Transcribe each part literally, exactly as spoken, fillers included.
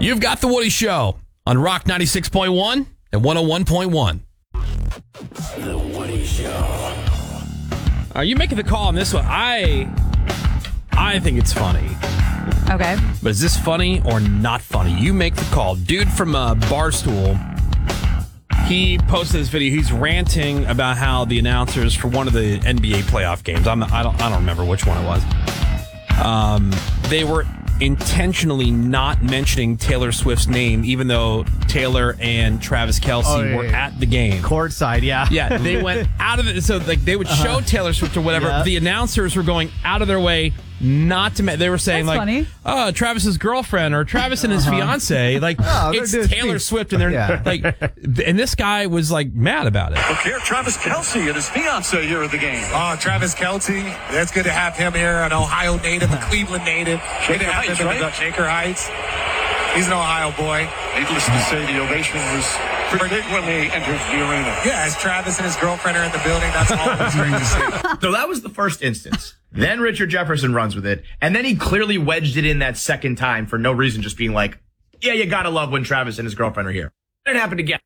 You've got The Woody Show on Rock ninety-six point one and one oh one point one. The Woody Show. Are you making the call on this one? I, I think it's funny. Okay. But is this funny or not funny? You make the call. Dude from uh, Barstool, he posted this video. He's ranting about how the announcers for one of the N B A playoff games, I'm not, I don't I don't remember which one it was, um, they were intentionally not mentioning Taylor Swift's name, even though Taylor and Travis Kelce oh, yeah, were yeah. at the game. Courtside, yeah. Yeah, they went out of it. So like they would show uh-huh. Taylor Swift or whatever. Yeah. The announcers were going out of their way not to. Ma- they were saying That's like, funny. "Oh, Travis's girlfriend or Travis and his uh-huh. fiance." Like oh, it's Taylor Swift, and they're yeah. like, and this guy was like mad about it. Look here, Travis Kelce and his fiance here at the game. Oh, Travis Kelce, that's good to have him here. An Ohio native, a Cleveland native. Good to have Heights, him right? in the Shaker Heights. He's an Ohio boy. Needless to say, the ovation was pretty big when they entered the arena. Yeah, as Travis and his girlfriend are in the building, that's always great to see. So that was the first instance. Then Richard Jefferson runs with it, and then he clearly wedged it in that second time for no reason, just being like, yeah, you gotta love when Travis and his girlfriend are here. Then it happened again.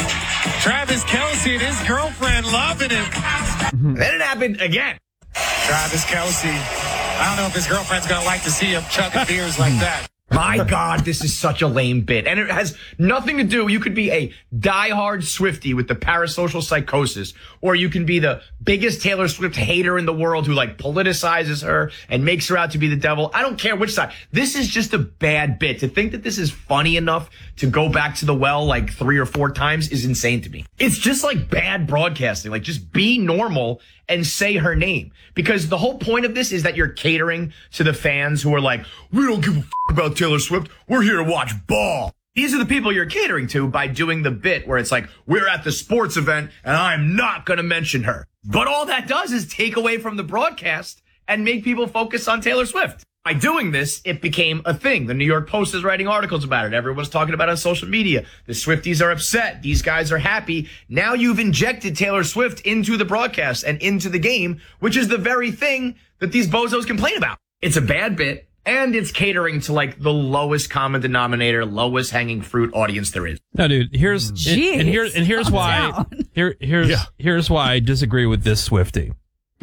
Travis Kelce and his girlfriend loving him. Mm-hmm. Then it happened again. Travis Kelce, I don't know if his girlfriend's gonna like to see him chugging beers like that. My God, this is such a lame bit. And it has nothing to do. You could be a diehard Swiftie with the parasocial psychosis, or you can be the biggest Taylor Swift hater in the world who like politicizes her and makes her out to be the devil. I don't care which side. This is just a bad bit. To think that this is funny enough to go back to the well like three or four times is insane to me. It's just like bad broadcasting. Like just be normal and say her name. Because the whole point of this is that you're catering to the fans who are like, we don't give a f- about Taylor Swift. We're here to watch ball. These are the people you're catering to by doing the bit where it's like, we're at the sports event and I'm not going to mention her. But all that does is take away from the broadcast and make people focus on Taylor Swift. By doing this, it became a thing. The New York Post is writing articles about it. Everyone's talking about it on social media. The Swifties are upset. These guys are happy. Now you've injected Taylor Swift into the broadcast and into the game, which is the very thing that these bozos complain about. It's a bad bit, and it's catering to like the lowest common denominator, lowest hanging fruit audience there is. No, dude, here's and, and here and here's Calm why down. here here's yeah. here's why I disagree with this Swiftie.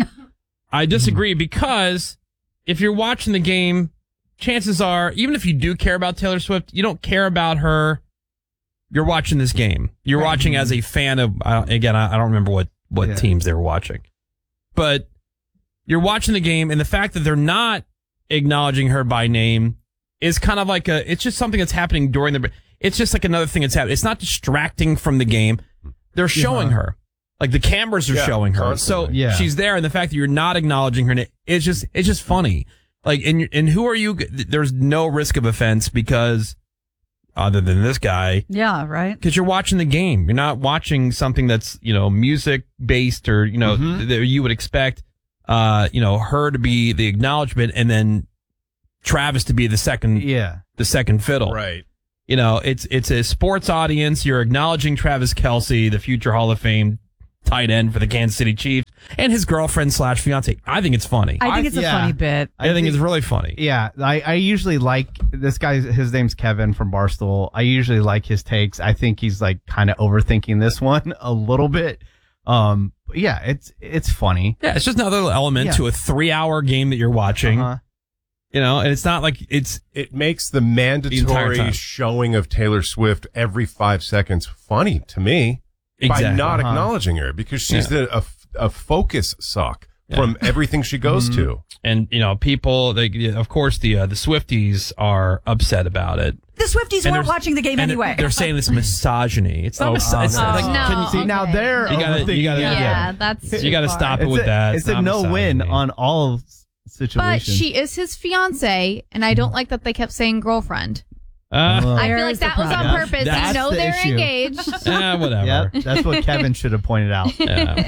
I disagree because if you're watching the game, chances are, even if you do care about Taylor Swift, you don't care about her. You're watching this game. You're right. watching as a fan of, uh, again, I, I don't remember what, what yeah. teams they were watching. But you're watching the game, and the fact that they're not acknowledging her by name is kind of like a, it's just something that's happening during the, it's just like another thing that's happening. It's not distracting from the game. They're showing yeah. her. Like the cameras are yeah, showing her. Constantly. So yeah. she's there, and the fact that you're not acknowledging her, it's just, it's just funny. Like, and, and who are you? There's no risk of offense because, other than this guy. Yeah, right. Because you're watching the game. You're not watching something that's, you know, music based or, you know, mm-hmm. that you would expect, uh, you know, her to be the acknowledgement and then Travis to be the second, yeah, the second fiddle. Right. You know, it's, it's a sports audience. You're acknowledging Travis Kelce, the future Hall of Fame tight end for the Kansas City Chiefs, and his girlfriend slash fiance. I think it's funny. I think it's I, a yeah. funny bit. I, I think, think it's really funny. Yeah, I, I usually like this guy. His name's Kevin from Barstool. I usually like his takes. I think he's like kind of overthinking this one a little bit. Um, but yeah, it's it's funny. Yeah, it's just another element yeah. to a three-hour game that you're watching. Uh-huh. You know, and it's not like it's... It makes the mandatory the showing of Taylor Swift every five seconds funny to me. Exactly. By not uh-huh. acknowledging her, because she's yeah. the, a, a focus suck yeah. from everything she goes mm-hmm. to. And, you know, people, they, of course, the uh, the Swifties are upset about it. The Swifties and weren't watching the game anyway. They're saying it's misogyny. It's not oh, misogyny. It's oh, like, no. can you, See, now okay. they're you gotta, you gotta, yeah, yeah, that's you gotta far. stop it it's with a, that. It's, it's a no-win on all situations. But she is his fiance, and I don't like that they kept saying girlfriend. Uh, I feel like that was on Yeah. purpose. That's You know the they're issue. engaged. yeah, whatever. Yep, that's what Kevin should have pointed out.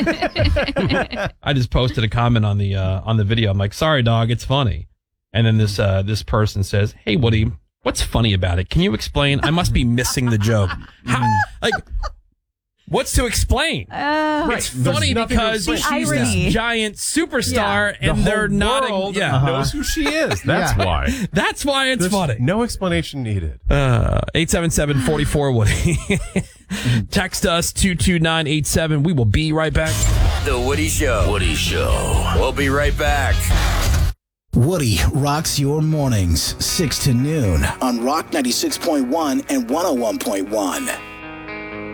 Yeah. I just posted a comment on the uh, on the video. I'm like, sorry, dog, it's funny. And then this uh, this person says, hey, Woody, what's funny about it? Can you explain? I must be missing the joke. How, like, What's to explain? Uh, it's There's funny nothing to because explain. she's Irony. this giant superstar, The and whole they're not. world yeah, knows who she is. That's Yeah. why. that's why it's There's funny. no explanation needed. Uh, eight seven seven, four four, Woody. Text us two two nine eight seven. We will be right back. The Woody Show. Woody Show. We'll be right back. Woody rocks your mornings, six to noon on Rock ninety-six point one and one oh one point one.